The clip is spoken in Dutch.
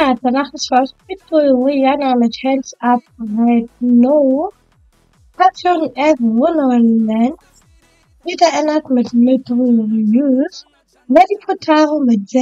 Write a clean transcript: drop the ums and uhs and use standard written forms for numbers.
danach is zoals Rihanna met Hands Up Right Now. Station F Wonderland. Rita Ennard met Meteor Reviews. Nelly Furtado met